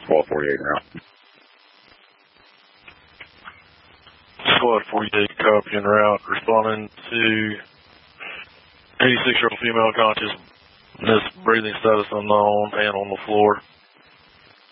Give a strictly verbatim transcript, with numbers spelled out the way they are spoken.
Squad forty-eight now. Squad forty-eight, copy en route, responding to eighty-six-year-old female conscious, breathing status unknown, and on the floor.